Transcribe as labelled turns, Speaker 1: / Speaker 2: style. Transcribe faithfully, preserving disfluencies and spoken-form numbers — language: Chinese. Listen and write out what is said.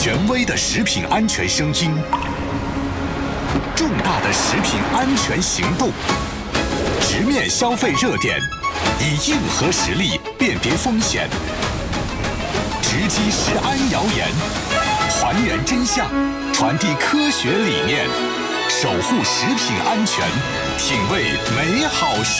Speaker 1: 权威的食品安全声音，重大的食品安全行动，直面消费热点，以硬核实力辨别风险，直击食安谣言，还原真相，传递科学理念，守护食品安全，品味美好生